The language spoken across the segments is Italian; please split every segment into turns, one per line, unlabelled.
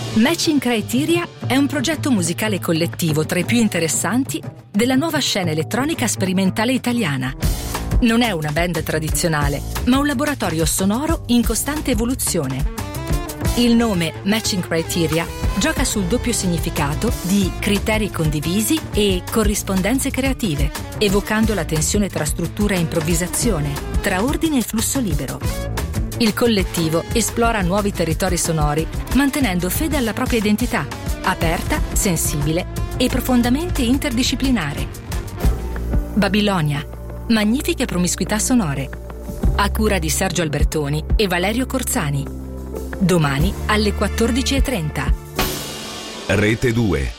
Matching Criteria è un progetto musicale collettivo tra i più interessanti della nuova scena elettronica sperimentale italiana. Non è una band tradizionale, ma un laboratorio sonoro in costante evoluzione. Il nome Matching Criteria gioca sul doppio significato di criteri condivisi e corrispondenze creative, evocando la tensione tra struttura e improvvisazione, tra ordine e flusso libero. Il collettivo esplora nuovi territori sonori, mantenendo fede alla propria identità, aperta, sensibile e profondamente interdisciplinare. Babilonia, magnifiche promiscuità sonore. A cura di Sergio Albertoni e Valerio Corzani. Domani alle 14:30.
Rete 2.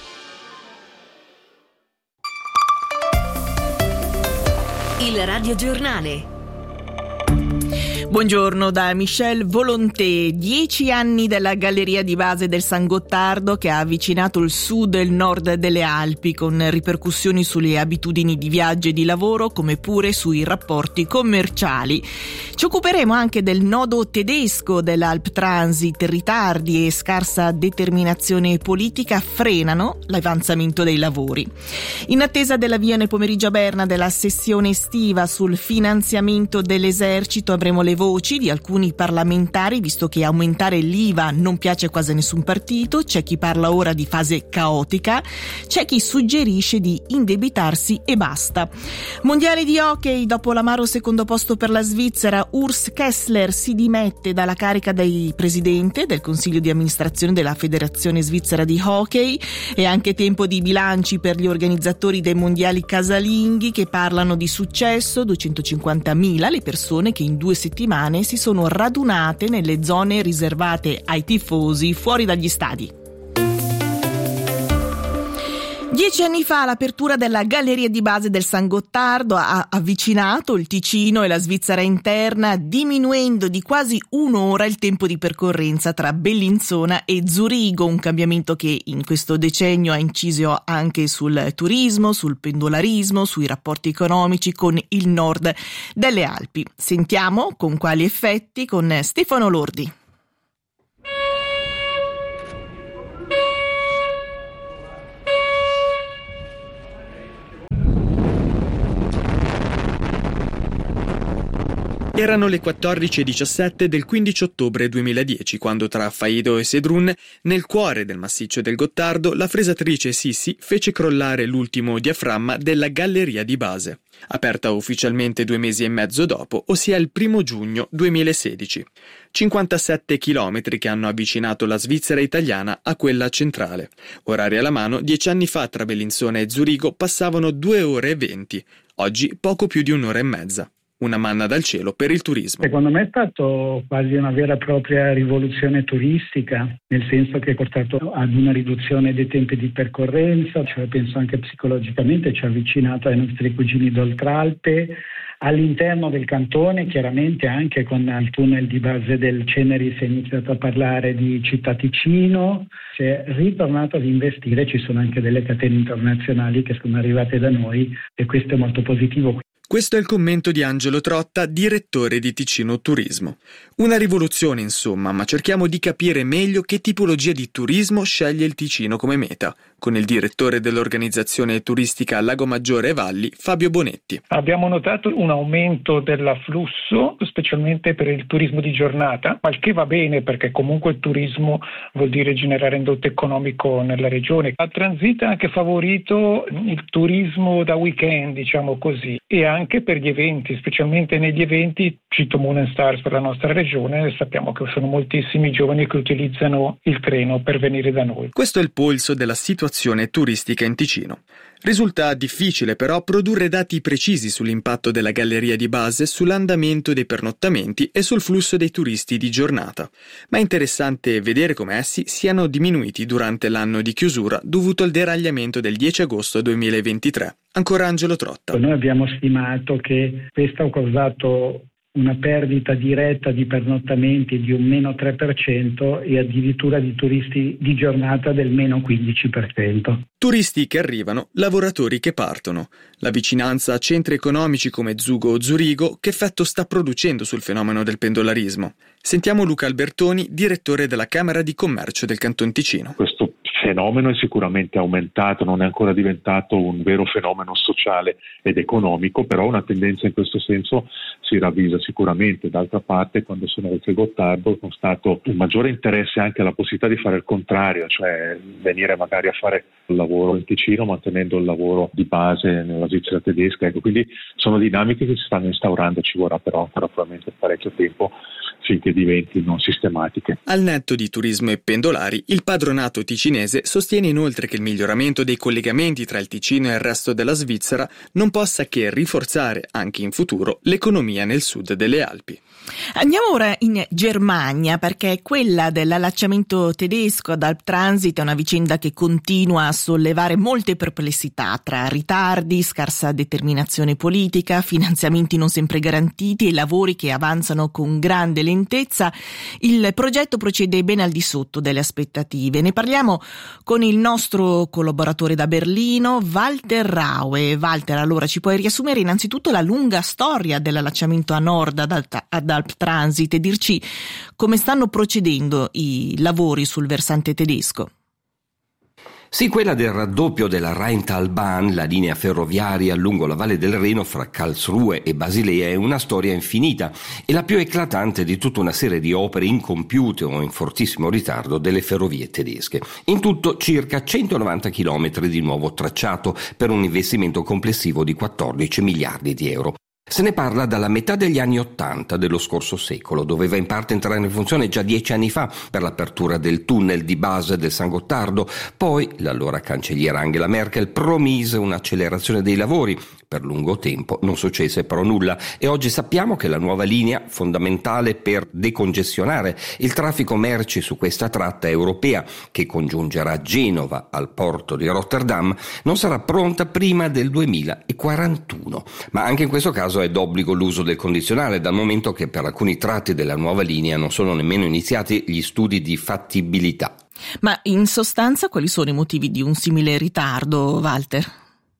Il radiogiornale.
Buongiorno da Michel Volonté. 10 anni della Galleria di Base del San Gottardo che ha avvicinato il sud e il nord delle Alpi, con ripercussioni sulle abitudini di viaggio e di lavoro, come pure sui rapporti commerciali. Ci occuperemo anche del nodo tedesco dell'Alp Transit. Ritardi e scarsa determinazione politica frenano l'avanzamento dei lavori. In attesa dell'avvio nel pomeriggio a Berna della sessione estiva sul finanziamento dell'esercito, avremo le voci di alcuni parlamentari, visto che aumentare l'IVA non piace quasi a nessun partito. C'è chi parla ora di fase caotica, c'è chi suggerisce di indebitarsi e basta. Mondiale di hockey, dopo l'amaro secondo posto per la Svizzera, Urs Kessler si dimette dalla carica di presidente del consiglio di amministrazione della Federazione Svizzera di Hockey. È anche tempo di bilanci per gli organizzatori dei mondiali casalinghi, che parlano di successo. 250.000 le persone che in 2 settimane si sono radunate nelle zone riservate ai tifosi fuori dagli stadi. 10 anni fa l'apertura della Galleria di Base del San Gottardo ha avvicinato il Ticino e la Svizzera interna, diminuendo di quasi un'ora il tempo di percorrenza tra Bellinzona e Zurigo, un cambiamento che in questo decennio ha inciso anche sul turismo, sul pendolarismo, sui rapporti economici con il nord delle Alpi. Sentiamo con quali effetti con Stefano Lordi.
Erano le 14:17 del 15 ottobre 2010 quando tra Faido e Sedrun, nel cuore del massiccio del Gottardo, la fresatrice Sissi fece crollare l'ultimo diaframma della Galleria di Base, aperta ufficialmente 2 mesi e mezzo dopo, ossia il 1 giugno 2016. 57 chilometri che hanno avvicinato la Svizzera italiana a quella centrale. Orari alla mano, 10 anni fa tra Bellinzona e Zurigo passavano 2 ore e 20, oggi poco più di 1 ora e mezza. Una manna dal cielo per il turismo.
Secondo me è stato quasi una vera e propria rivoluzione turistica, nel senso che ha portato ad una riduzione dei tempi di percorrenza, cioè penso anche psicologicamente ci ha avvicinato ai nostri cugini d'Oltralpe. All'interno del cantone, chiaramente anche con il tunnel di Base del Ceneri si è iniziato a parlare di città Ticino, si è ritornato ad investire, ci sono anche delle catene internazionali che sono arrivate da noi e questo è molto positivo.
Questo è il commento di Angelo Trotta, direttore di Ticino Turismo. Una rivoluzione, insomma, ma cerchiamo di capire meglio che tipologia di turismo sceglie il Ticino come meta, con il direttore dell'organizzazione turistica Lago Maggiore e Valli, Fabio Bonetti.
Abbiamo notato un aumento dell'afflusso, specialmente per il turismo di giornata, ma il che va bene perché comunque il turismo vuol dire generare indotto economico nella regione. La Transit ha anche favorito il turismo da weekend, diciamo così, e anche per gli eventi, specialmente negli eventi, cito Moon & Stars per la nostra regione, sappiamo che sono moltissimi giovani che utilizzano il treno per venire da noi.
Questo è il polso della situazione turistica in Ticino. Risulta difficile però produrre dati precisi sull'impatto della Galleria di Base sull'andamento dei pernottamenti e sul flusso dei turisti di giornata, ma è interessante vedere come essi siano diminuiti durante l'anno di chiusura dovuto al deragliamento del 10 agosto 2023. Ancora Angelo Trotta.
Noi abbiamo stimato che questo ha causato una perdita diretta di pernottamenti di un meno 3% e addirittura di turisti di giornata del meno 15%.
Turisti che arrivano, lavoratori che partono. La vicinanza a centri economici come Zugo o Zurigo che effetto sta producendo sul fenomeno del pendolarismo. Sentiamo Luca Albertoni, direttore della Camera di Commercio del Canton Ticino.
Questo fenomeno è sicuramente aumentato, non è ancora diventato un vero fenomeno sociale ed economico, però una tendenza in questo senso si ravvisa sicuramente. D'altra parte, quando sono oltre il Gottardo, ho stato un maggiore interesse anche alla possibilità di fare il contrario, cioè venire magari a fare il lavoro in Ticino mantenendo il lavoro di base nella Svizzera tedesca. Ecco, quindi sono dinamiche che si stanno instaurando, ci vorrà però ancora probabilmente parecchio tempo finché diventino sistematiche.
Al netto di turismo e pendolari, il padronato ticinese sostiene inoltre che il miglioramento dei collegamenti tra il Ticino e il resto della Svizzera non possa che rinforzare anche in futuro l'economia nel sud delle Alpi.
Andiamo ora in Germania, perché quella dell'allacciamento tedesco ad Alptransit è una vicenda che continua a sollevare molte perplessità tra ritardi, scarsa determinazione politica, finanziamenti non sempre garantiti e lavori che avanzano con grande lentezza. Il progetto procede ben al di sotto delle aspettative. Ne parliamo con il nostro collaboratore da Berlino, Walter Raue. Walter, allora ci puoi riassumere innanzitutto la lunga storia dell'allacciamento a nord ad Alptransit e dirci come stanno procedendo i lavori sul versante tedesco?
Sì, quella del raddoppio della Rheintalbahn, la linea ferroviaria lungo la Valle del Reno fra Karlsruhe e Basilea, è una storia infinita e la più eclatante di tutta una serie di opere incompiute o in fortissimo ritardo delle ferrovie tedesche. In tutto circa 190 chilometri di nuovo tracciato per un investimento complessivo di 14 miliardi di euro. Se ne parla dalla metà degli anni '80 dello scorso secolo, doveva in parte entrare in funzione già 10 anni fa per l'apertura del tunnel di base del San Gottardo, poi l'allora cancelliera Angela Merkel promise un'accelerazione dei lavori, per lungo tempo non successe però nulla e oggi sappiamo che la nuova linea, fondamentale per decongestionare il traffico merci su questa tratta europea che congiungerà Genova al porto di Rotterdam, non sarà pronta prima del 2041, ma anche in questo caso è d'obbligo l'uso del condizionale, dal momento che per alcuni tratti della nuova linea non sono nemmeno iniziati gli studi di fattibilità.
Ma in sostanza quali sono i motivi di un simile ritardo, Walter?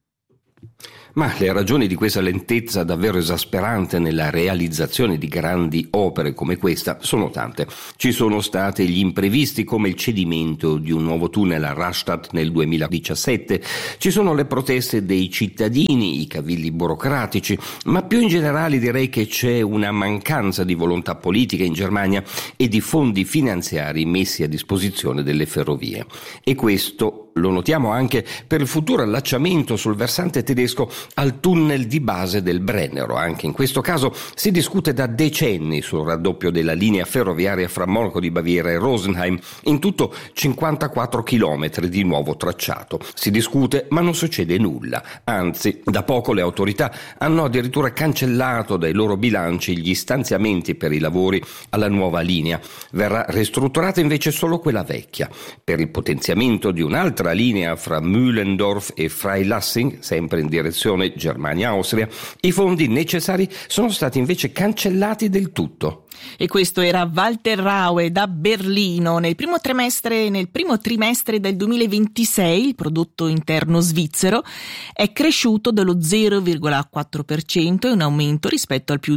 Ma le ragioni di questa lentezza davvero esasperante nella realizzazione di grandi opere come questa sono tante. Ci sono stati gli imprevisti come il cedimento di un nuovo tunnel a Rastatt nel 2017, ci sono le proteste dei cittadini, i cavilli burocratici, ma più in generale direi che c'è una mancanza di volontà politica in Germania e di fondi finanziari messi a disposizione delle ferrovie. E questo lo notiamo anche per il futuro allacciamento sul versante tedesco al tunnel di base del Brennero. Anche in questo caso si discute da decenni sul raddoppio della linea ferroviaria fra Monaco di Baviera e Rosenheim, in tutto 54 chilometri di nuovo tracciato. Si discute ma non succede nulla, anzi da poco le autorità hanno addirittura cancellato dai loro bilanci gli stanziamenti per i lavori alla nuova linea. Verrà ristrutturata invece solo quella vecchia. Per il potenziamento di un'altra linea fra Mühlendorf e Freilassing, sempre in direzione Germania-Austria, i fondi necessari sono stati invece cancellati del tutto.
E questo era Walter Raue da Berlino. Nel primo trimestre del 2026 il prodotto interno svizzero è cresciuto dello 0,4%, e un aumento rispetto al più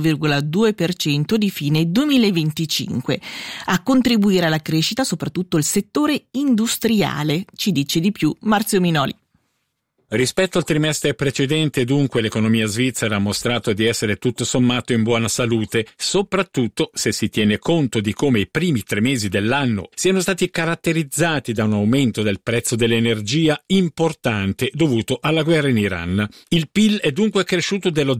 0,2% di fine 2025. A contribuire alla crescita soprattutto il settore industriale, ci dice di più Marzio Minoli.
Rispetto al trimestre precedente, dunque, l'economia svizzera ha mostrato di essere tutto sommato in buona salute, soprattutto se si tiene conto di come i primi 3 mesi dell'anno siano stati caratterizzati da un aumento del prezzo dell'energia importante dovuto alla guerra in Iran. Il PIL è dunque cresciuto dello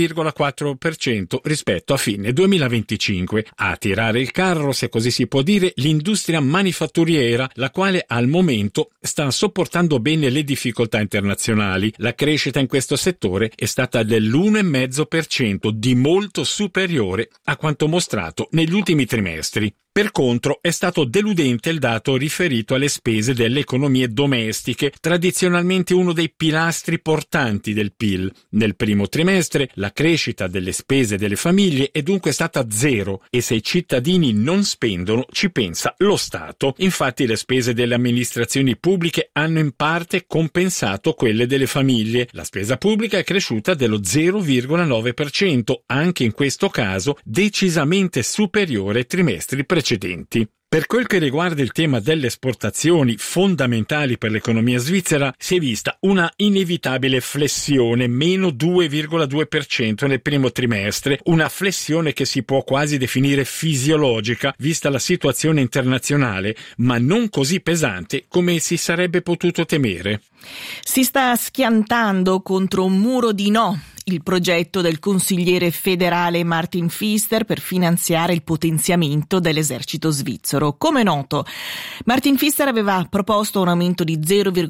0,4% rispetto a fine 2025. A tirare il carro, se così si può dire, l'industria manifatturiera, la quale al momento sta sopportando bene le difficoltà internazionali. La crescita in questo settore è stata dell'1,5%, di molto superiore a quanto mostrato negli ultimi trimestri. Per contro, è stato deludente il dato riferito alle spese delle economie domestiche, tradizionalmente uno dei pilastri portanti del PIL. Nel primo trimestre la crescita delle spese delle famiglie è dunque stata zero e se i cittadini non spendono ci pensa lo Stato. Infatti le spese delle amministrazioni pubbliche hanno in parte compensato quelle delle famiglie. La spesa pubblica è cresciuta dello 0,9%, anche in questo caso decisamente superiore ai trimestri precedenti. Per quel che riguarda il tema delle esportazioni, fondamentali per l'economia svizzera, si è vista una inevitabile flessione, meno 2,2% nel primo trimestre, una flessione che si può quasi definire fisiologica, vista la situazione internazionale, ma non così pesante come si sarebbe potuto temere.
Si sta schiantando contro un muro di no il progetto del consigliere federale Martin Pfister per finanziare il potenziamento dell'esercito svizzero. Come noto, Martin Pfister aveva proposto un aumento di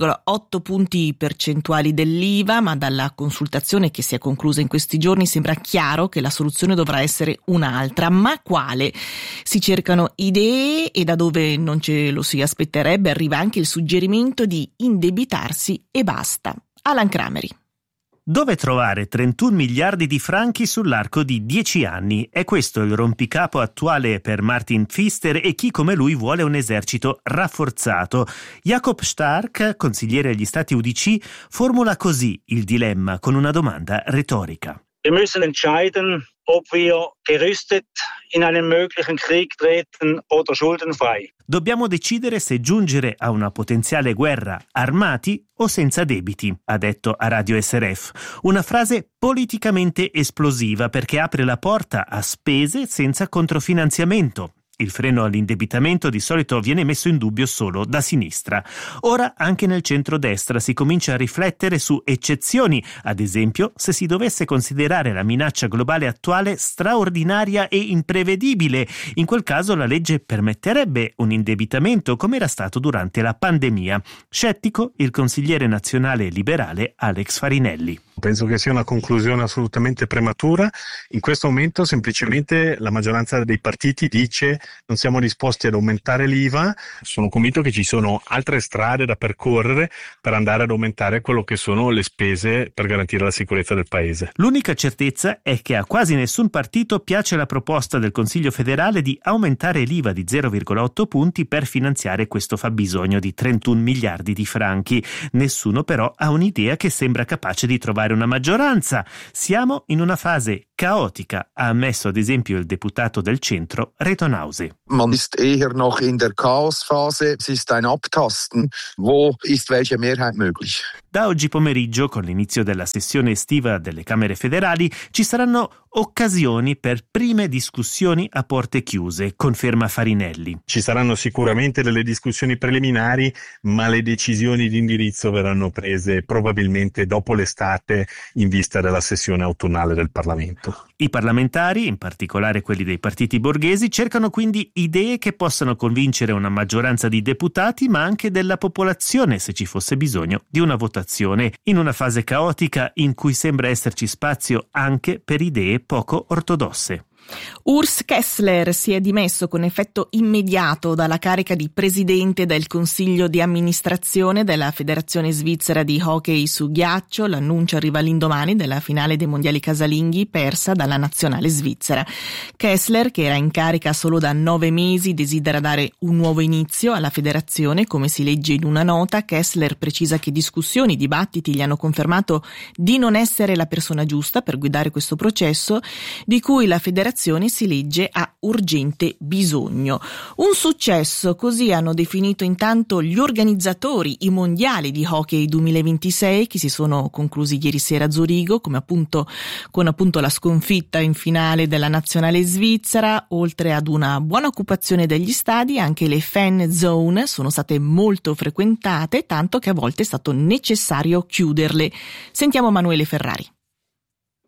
0,8 punti percentuali dell'IVA, ma dalla consultazione che si è conclusa in questi giorni sembra chiaro che la soluzione dovrà essere un'altra. Ma quale? Si cercano idee e da dove non ce lo si aspetterebbe arriva anche il suggerimento di indebitarsi e basta. Alan Crameri.
Dove trovare 31 miliardi di franchi sull'arco di 10 anni? È questo il rompicapo attuale per Martin Pfister e chi come lui vuole un esercito rafforzato. Jakob Stark, consigliere agli Stati UDC, formula così il dilemma con una domanda retorica.
Wir müssen entscheiden, ob wir gerüstet in einen möglichen Krieg treten oder schuldenfrei.
Dobbiamo decidere se giungere a una potenziale guerra armati o senza debiti, ha detto a Radio SRF. Una frase politicamente esplosiva perché apre la porta a spese senza controfinanziamento. Il freno all'indebitamento di solito viene messo in dubbio solo da sinistra. Ora anche nel centrodestra si comincia a riflettere su eccezioni, ad esempio se si dovesse considerare la minaccia globale attuale straordinaria e imprevedibile. In quel caso la legge permetterebbe un indebitamento come era stato durante la pandemia. Scettico il consigliere nazionale liberale Alex Farinelli.
Penso che sia una conclusione assolutamente prematura. In questo momento semplicemente la maggioranza dei partiti dice non siamo disposti ad aumentare l'IVA. Sono convinto che ci sono altre strade da percorrere per andare ad aumentare quello che sono le spese per garantire la sicurezza del paese.
L'unica certezza è che a quasi nessun partito piace la proposta del Consiglio federale di aumentare l'IVA di 0,8 punti per finanziare questo fabbisogno di 31 miliardi di franchi. Nessuno però ha un'idea che sembra capace di trovare una maggioranza. Siamo in una fase caotica, ha ammesso ad esempio il deputato del centro Reto Nause.
Man ist eher noch in der Chaosphase. Es ist ein Abtasten. Wo ist welche Mehrheit möglich?
Da oggi pomeriggio, con l'inizio della sessione estiva delle Camere federali, ci saranno occasioni per prime discussioni a porte chiuse, conferma Farinelli.
Ci saranno sicuramente delle discussioni preliminari, ma le decisioni di indirizzo verranno prese probabilmente dopo l'estate in vista della sessione autunnale del Parlamento.
I parlamentari, in particolare quelli dei partiti borghesi, cercano quindi idee che possano convincere una maggioranza di deputati, ma anche della popolazione, se ci fosse bisogno di una votazione, in una fase caotica in cui sembra esserci spazio anche per idee poco ortodosse.
Urs Kessler si è dimesso con effetto immediato dalla carica di presidente del consiglio di amministrazione della Federazione Svizzera di Hockey su ghiaccio. L'annuncio arriva all'indomani della finale dei mondiali casalinghi persa dalla nazionale svizzera. Kessler, che era in carica solo da 9 mesi, desidera dare un nuovo inizio alla federazione. Come si legge in una nota, Kessler precisa che discussioni, dibattiti gli hanno confermato di non essere la persona giusta per guidare questo processo, di cui la federazione si legge ha urgente bisogno. Un successo, così hanno definito intanto gli organizzatori i mondiali di hockey 2026 che si sono conclusi ieri sera a Zurigo, con appunto la sconfitta in finale della nazionale svizzera. Oltre ad una buona occupazione degli stadi, anche le fan zone sono state molto frequentate, tanto che a volte è stato necessario chiuderle. Sentiamo Manuele Ferrari.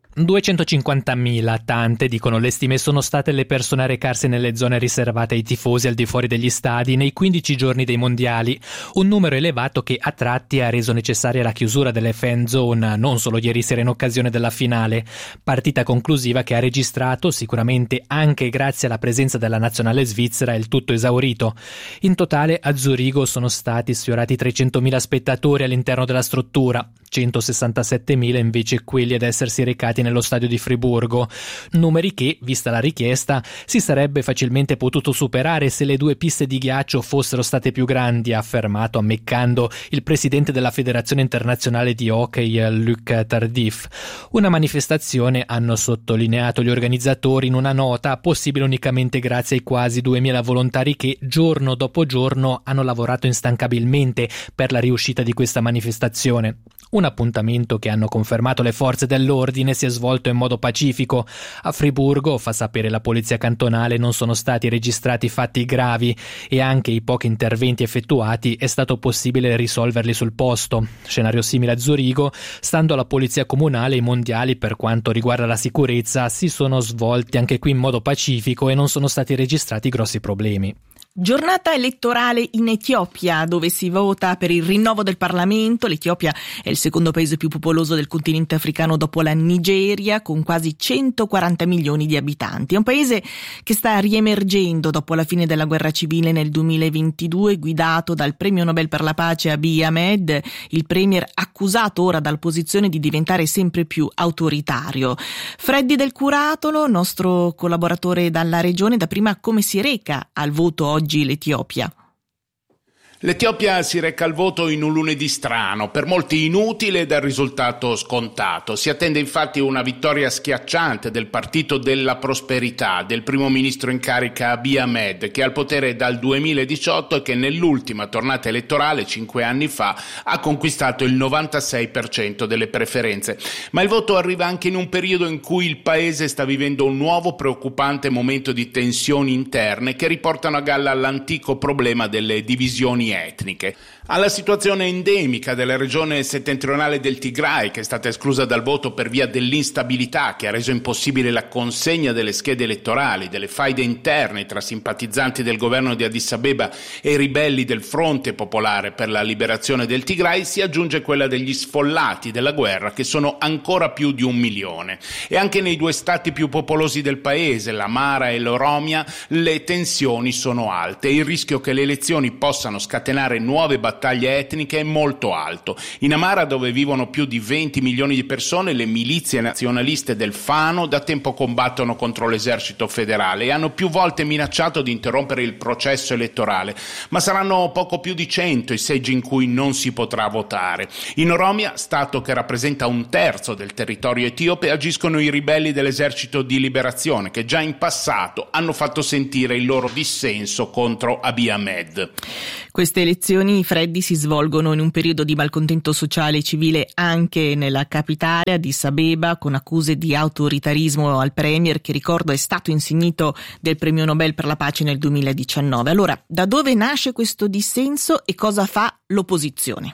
250.000, tante, dicono le stime, sono state le persone a recarsi nelle zone riservate ai tifosi al di fuori degli stadi nei 15 giorni dei mondiali, un numero elevato che a tratti ha reso necessaria la chiusura delle fan zone, non solo ieri sera in occasione della finale, partita conclusiva che ha registrato, sicuramente anche grazie alla presenza della nazionale svizzera, il tutto esaurito. In totale a Zurigo sono stati sfiorati 300.000 spettatori all'interno della struttura, 167.000 invece quelli ad essersi recati nello stadio di Friburgo, numeri che, vista la richiesta, si sarebbe facilmente potuto superare se le due piste di ghiaccio fossero state più grandi, ha affermato ammeccando il presidente della Federazione Internazionale di Hockey, Luc Tardif. Una manifestazione, hanno sottolineato gli organizzatori in una nota, possibile unicamente grazie ai quasi 2.000 volontari che giorno dopo giorno hanno lavorato instancabilmente per la riuscita di questa manifestazione. Un appuntamento che, hanno confermato le forze dell'ordine, si è svolto in modo pacifico. A Friburgo, fa sapere la polizia cantonale, non sono stati registrati fatti gravi e anche i pochi interventi effettuati è stato possibile risolverli sul posto. Scenario simile a Zurigo, stando alla polizia comunale, i mondiali per quanto riguarda la sicurezza si sono svolti anche qui in modo pacifico e non sono stati registrati grossi problemi.
Giornata elettorale in Etiopia, dove si vota per il rinnovo del Parlamento. L'Etiopia è il secondo paese più popoloso del continente africano dopo la Nigeria, con quasi 140 milioni di abitanti. È un paese che sta riemergendo dopo la fine della guerra civile nel 2022, guidato dal premio Nobel per la pace Abiy Ahmed, il premier accusato ora dall'opposizione di diventare sempre più autoritario. Freddy Del Curatolo, nostro collaboratore dalla regione, dapprima come si reca al voto oggi l'Etiopia?
L'Etiopia si reca al voto in un lunedì strano, per molti inutile e dal risultato scontato. Si attende infatti una vittoria schiacciante del Partito della Prosperità, del primo ministro in carica Abiy Ahmed, che è al potere dal 2018 e che nell'ultima tornata elettorale, 5 anni fa, ha conquistato il 96% delle preferenze. Ma il voto arriva anche in un periodo in cui il paese sta vivendo un nuovo preoccupante momento di tensioni interne che riportano a galla l'antico problema delle divisioni etniche. Alla situazione endemica della regione settentrionale del Tigray, che è stata esclusa dal voto per via dell'instabilità che ha reso impossibile la consegna delle schede elettorali, delle faide interne tra simpatizzanti del governo di Addis Abeba e ribelli del Fronte Popolare per la Liberazione del Tigray, si aggiunge quella degli sfollati della guerra, che sono ancora più di 1 milione. E anche nei due stati più popolosi del paese, l'Amara e l'Oromia, le tensioni sono alte e il rischio che le elezioni possano scatenare nuove battaglie etniche è molto alto. In Amara, dove vivono più di 20 milioni di persone, le milizie nazionaliste del Fano da tempo combattono contro l'esercito federale e hanno più volte minacciato di interrompere il processo elettorale, ma saranno poco più di 100 i seggi in cui non si potrà votare. In Oromia, stato che rappresenta 1/3 del territorio etiope, agiscono i ribelli dell'esercito di liberazione, che già in passato hanno fatto sentire il loro dissenso contro Abiy Ahmed.
Queste elezioni, Freddy, si svolgono in un periodo di malcontento sociale e civile anche nella capitale, Addis Abeba, con accuse di autoritarismo al premier, che ricordo è stato insignito del premio Nobel per la pace nel 2019. Allora, da dove nasce questo dissenso e cosa fa l'opposizione?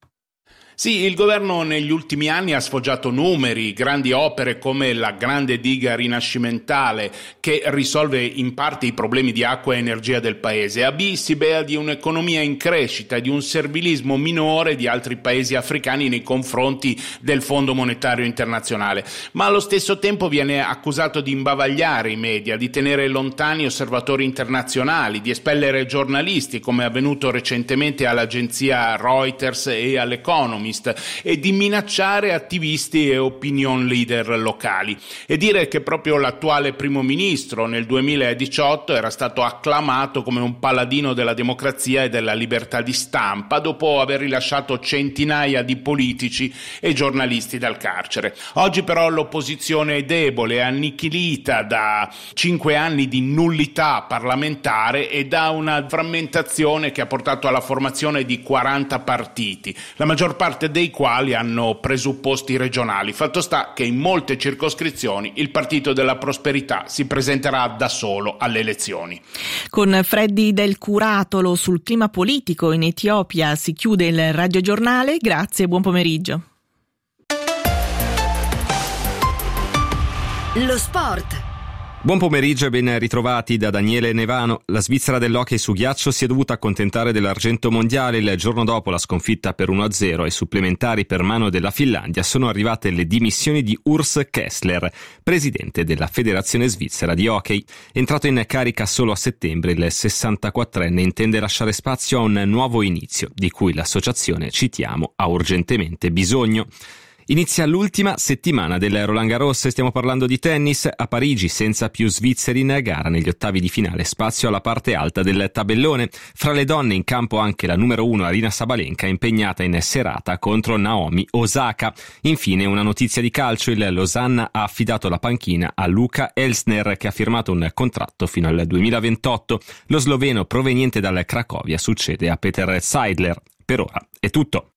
Sì, il governo negli ultimi anni ha sfoggiato numeri, grandi opere come la grande diga rinascimentale che risolve in parte i problemi di acqua e energia del paese. Abiy si bea di un'economia in crescita e di un servilismo minore di altri paesi africani nei confronti del Fondo Monetario Internazionale, ma allo stesso tempo viene accusato di imbavagliare i media, di tenere lontani osservatori internazionali, di espellere giornalisti, come è avvenuto recentemente all'agenzia Reuters e all'Economist, e di minacciare attivisti e opinion leader locali. E dire che proprio l'attuale primo ministro nel 2018 era stato acclamato come un paladino della democrazia e della libertà di stampa dopo aver rilasciato centinaia di politici e giornalisti dal carcere. Oggi però l'opposizione è debole, annichilita da 5 anni di nullità parlamentare e da una frammentazione che ha portato alla formazione di 40 partiti, la maggior parte dei quali hanno presupposti regionali. Fatto sta che in molte circoscrizioni il Partito della Prosperità si presenterà da solo alle elezioni.
Con Freddy Del Curatolo sul clima politico in Etiopia si chiude il radiogiornale. Grazie e buon pomeriggio.
Lo sport.
Buon pomeriggio e ben ritrovati da Daniele Nevano. La Svizzera dell'hockey su ghiaccio si è dovuta accontentare dell'argento mondiale. Il giorno dopo la sconfitta per 1-0 ai supplementari per mano della Finlandia sono arrivate le dimissioni di Urs Kessler, presidente della Federazione Svizzera di Hockey. Entrato in carica solo a settembre, il 64enne intende lasciare spazio a un nuovo inizio, di cui l'associazione, citiamo, ha urgentemente bisogno. Inizia l'ultima settimana del Roland Garros, stiamo parlando di tennis. A Parigi, senza più svizzeri in gara negli ottavi di finale, spazio alla parte alta del tabellone. Fra le donne in campo anche la numero 1 Aryna Sabalenka, impegnata in serata contro Naomi Osaka. Infine una notizia di calcio, il Losanna ha affidato la panchina a Luca Elsner, che ha firmato un contratto fino al 2028. Lo sloveno proveniente dal Cracovia succede a Peter Seidler. Per ora è tutto.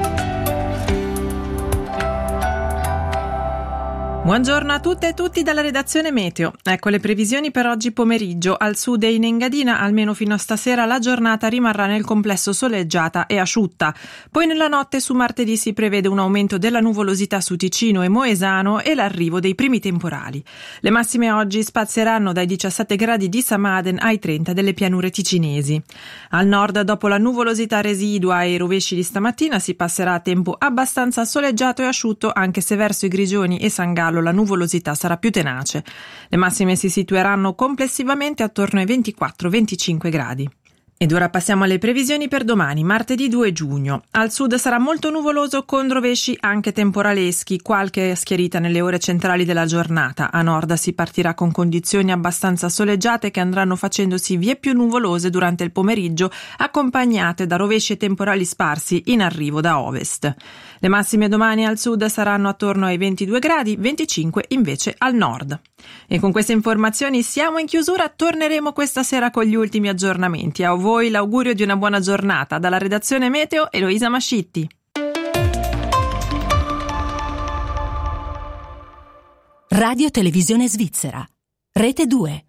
Buongiorno a tutte e tutti dalla redazione Meteo. Ecco le previsioni per oggi pomeriggio. Al sud e in Engadina, almeno fino a stasera, la giornata rimarrà nel complesso soleggiata e asciutta. Poi nella notte su martedì si prevede un aumento della nuvolosità su Ticino e Moesano e l'arrivo dei primi temporali. Le massime oggi spazieranno dai 17 gradi di Samaden ai 30 delle pianure ticinesi. Al nord, dopo la nuvolosità residua e i rovesci di stamattina, si passerà a tempo abbastanza soleggiato e asciutto, anche se verso i Grigioni e San Gallo la nuvolosità sarà più tenace. Le massime si situeranno complessivamente attorno ai 24-25 gradi. Ed ora passiamo alle previsioni per domani, martedì 2 giugno. Al sud sarà molto nuvoloso con rovesci anche temporaleschi, qualche schiarita nelle ore centrali della giornata. A nord si partirà con condizioni abbastanza soleggiate che andranno facendosi vie più nuvolose durante il pomeriggio, accompagnate da rovesci e temporali sparsi in arrivo da ovest. Le massime domani al sud saranno attorno ai 22 gradi, 25 invece al nord. E con queste informazioni siamo in chiusura, torneremo questa sera con gli ultimi aggiornamenti. A voi l'augurio di una buona giornata. Dalla redazione Meteo, Eloisa Mascitti.
Radio Televisione Svizzera, Rete 2.